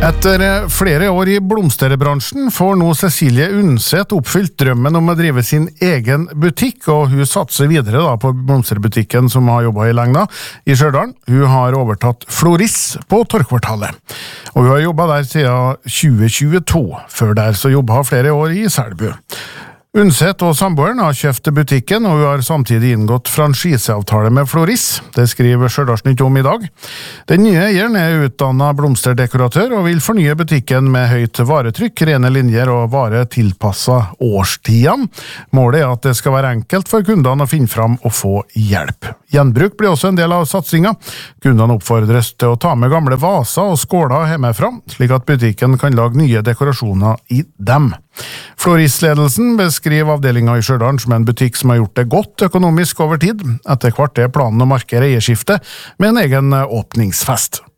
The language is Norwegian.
Etter flere år i blomsterbransjen får nå Cecilie Undset oppfylt drømmen om å drive sin egen butikk, og hun satser videre på blomsterbutikken som har jobbet i Legna i Stjørdal. Hun har overtatt Floris på Torgkvartalet, og hun har jobbet der siden 2022. Før der så jobbet hun flere år i Selbu. Undset og samboeren har kjøpt butikken, og hun har samtidig inngått franchiseavtale med Floris. Det skriver Stjørdalsnytt om i dag. Den nye eieren er utdannet blomsterdekoratør og vil fornye butikken med høyt varetrykk, rene linjer og vare tilpasset årstidene. Målet er at det skal være enkelt for kundene å finne fram og få hjelp. Gjenbruk blir også en del av satsingen. Kundene oppfordres til å ta med gamle vaser og skåler hjemmefra, slik at butikken kan lage nye dekorasjoner i dem. Floris-ledelsen beskriver avdelingen i Stjørdal som en butikk som har gjort det godt økonomisk over tid. Etter hvert er planen å markere eierskiftet med en egen åpningsfest.